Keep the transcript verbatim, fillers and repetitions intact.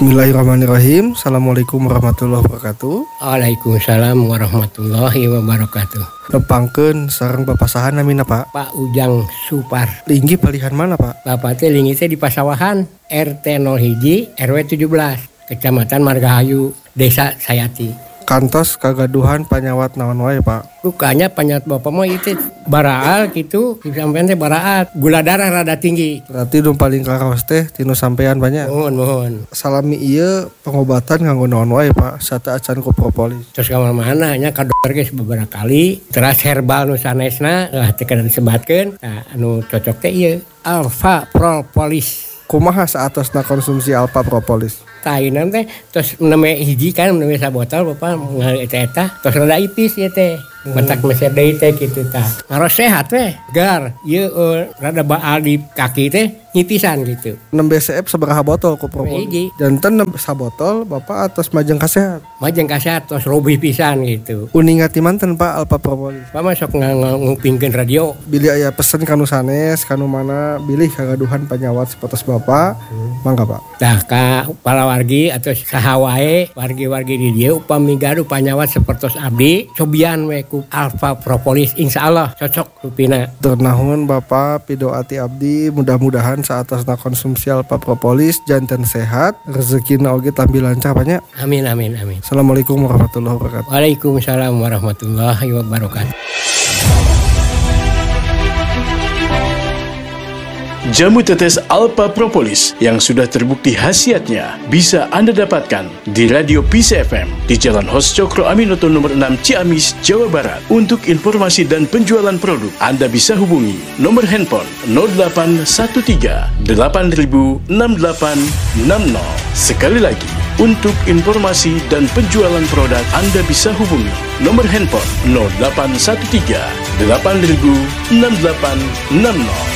Bismillahirrahmanirrahim. Assalamualaikum warahmatullahi wabarakatuh. Waalaikumsalam warahmatullahi wabarakatuh. Nepangkeun sareng papasahan namina Pak. Pak Ujang Supar. Linggi palihan mana Pak? Bapak teh linggi teh di Pasawahan, R T nol satu R W tujuh belas, Kecamatan Margahayu, Desa Sayati. Kantos kagaduhan panyawat naon wae Pak? Rukanya panyawat bapak mah itu baraal gitu, sampean teh baraat, gula darah rada tinggi. Berarti nu paling karaos teh tinu sampean banyak. Mohon mohon. Salami ieu pengobatan nganggo naon wae Pak? Sata acan ku propolis. Terus ka mana nya ka dokter geus beberapa kali, terus herbal nu sanesna lah teh kada disebatkeun. Nah, anu cocok teh ieu Alpha Propolis. Kumaha saatosna konsumsi Alpha Propolis? Tainan teh terus neme hiji kan neme sabotol bapak ngali eta terus rada ipis ya teh matak meser deui teh kitu tah ngaros sehat teh gar ieu uh, rada baal di kaki teh nyipisan gitu. enam B C F sabaraha botol ku propolis? Janten enam sabotol bapak atas majeng kasehat. Majeng kasehat terus robih pisan gitu. Uningat ti manten Pak Alpha Propolis? Pak mah sok ngupingkeun radio. Bilih aya pesen kanu sanes kanu mana bilih kagaduhan panyawat sapotos bapak. Hmm. Mangga Pak. Tah ka para wargi atau saha wae wargi-wargi di dieu upami gaduh panyawat sapertos abdi cobian we ku Alpha Propolis insyaallah cocok rupina. Ternahun Bapak pidoati abdi mudah-mudahan saatosna konsumsi Alpha Propolis janten sehat rezekina oge tampi lancar banyak. Amin amin amin. Assalamualaikum warahmatullahi wabarakatuh. Waalaikumsalam warahmatullahi wabarakatuh. Jamu tetes Alpha Propolis yang sudah terbukti khasiatnya bisa Anda dapatkan di Radio Peace F M di Jalan Hos Cokro Aminoto nomor enam Ciamis, Jawa Barat. Untuk informasi dan penjualan produk, Anda bisa hubungi nomor handphone nol delapan satu tiga delapan nol enam delapan enam nol. Sekali lagi, untuk informasi dan penjualan produk, Anda bisa hubungi nomor handphone nol delapan satu tiga delapan nol enam delapan enam nol.